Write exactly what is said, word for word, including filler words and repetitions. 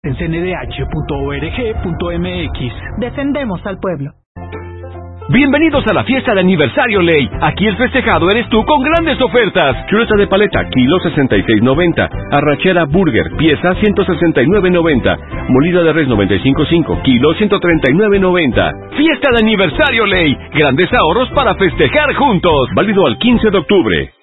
en c n d h punto org punto m x. Defendemos al pueblo. Bienvenidos a la fiesta de aniversario Ley. Aquí el festejado eres tú con grandes ofertas. Chuleta de paleta, kilo sesenta y seis noventa. Arrachera burger, pieza ciento sesenta y nueve noventa. Molida de res noventa y cinco cinco, kilo ciento treinta y nueve noventa. Fiesta de aniversario Ley. Grandes ahorros para festejar juntos. Válido al quince de octubre.